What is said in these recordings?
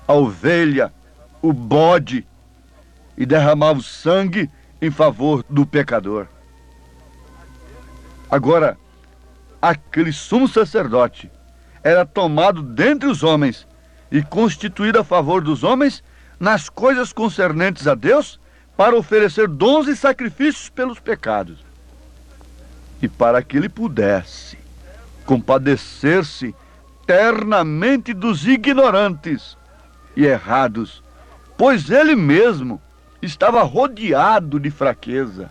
a ovelha, o bode, e derramava o sangue em favor do pecador. Agora, aquele sumo sacerdote era tomado dentre os homens e constituído a favor dos homens nas coisas concernentes a Deus, para oferecer dons e sacrifícios pelos pecados. E para que ele pudesse compadecer-se ternamente dos ignorantes e errados, pois ele mesmo estava rodeado de fraqueza.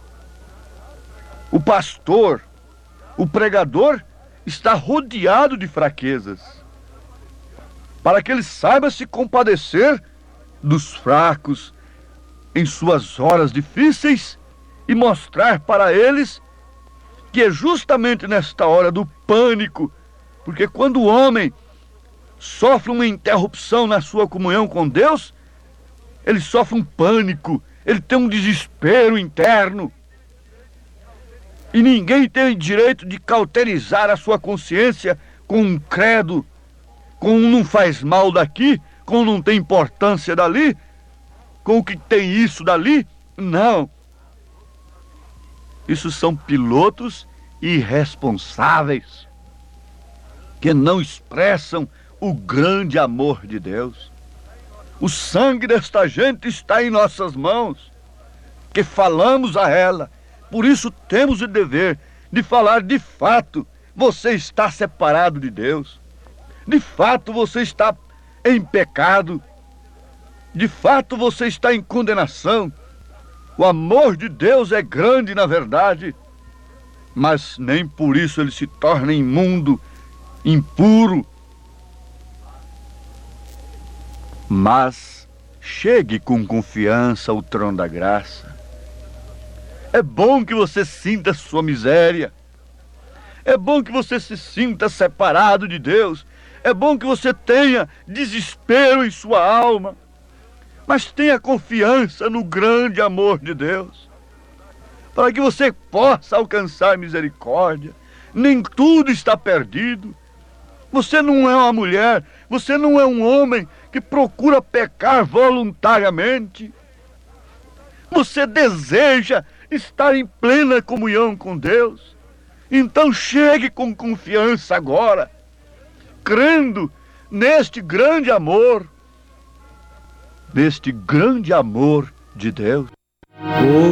O pastor, o pregador, está rodeado de fraquezas, para que ele saiba se compadecer dos fracos em suas horas difíceis e mostrar para eles que é justamente nesta hora do pânico, porque quando o homem sofre uma interrupção na sua comunhão com Deus, ele sofre um pânico, ele tem um desespero interno. E ninguém tem direito de cauterizar a sua consciência com um credo, com um não faz mal daqui, com um não tem importância dali, com o que tem isso dali. Não. Isso são pilotos irresponsáveis, que não expressam o grande amor de Deus. O sangue desta gente está em nossas mãos, que falamos a ela. Por isso temos o dever de falar de fato: você está separado de Deus. De fato você está em pecado. De fato você está em condenação. O amor de Deus é grande na verdade, mas nem por isso ele se torna imundo, impuro. Mas chegue com confiança ao trono da graça. É bom que você sinta sua miséria. É bom que você se sinta separado de Deus. É bom que você tenha desespero em sua alma. Mas tenha confiança no grande amor de Deus, para que você possa alcançar misericórdia. Nem tudo está perdido. Você não é uma mulher, você não é um homem que procura pecar voluntariamente. Você deseja estar em plena comunhão com Deus. Então chegue com confiança agora, crendo neste grande amor de Deus.